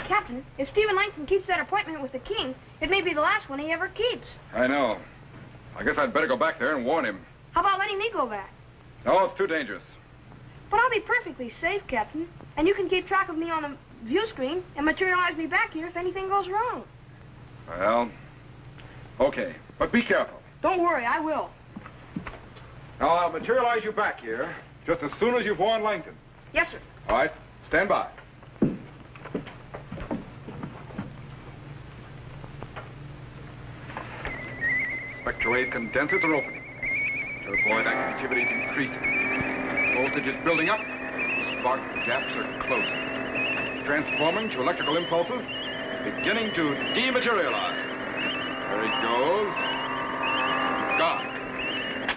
Captain, if Stephen Langton keeps that appointment with the king, it may be the last one he ever keeps. I know. I guess I'd better go back there and warn him. How about letting me go back? No, it's too dangerous. But I'll be perfectly safe, Captain. And you can keep track of me on the view screen and materialize me back here if anything goes wrong. Well, okay. But be careful. Don't worry, I will. Now, I'll materialize you back here just as soon as you've warned Langton. Yes, sir. All right, stand by. Spectral-wave condensers are opening. Turboid activity is increasing. Voltage is building up. Spark gaps are closing. Transforming to electrical impulses, beginning to dematerialize. There it goes.